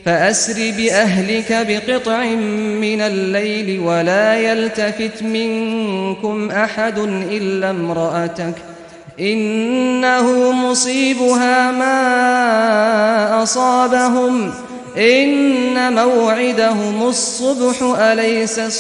فأسر بأهلك بقطع من الليل ولا يلتفت منكم أحد إلا امرأتك إنه مصيبها ما أصابهم إن موعدهم الصبح أليس